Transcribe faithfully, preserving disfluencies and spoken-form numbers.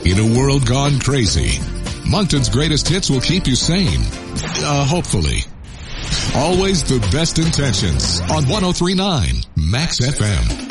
In a world gone crazy, Moncton's greatest hits will keep you sane. Uh, hopefully. Always the best intentions on one oh three point nine Max F M.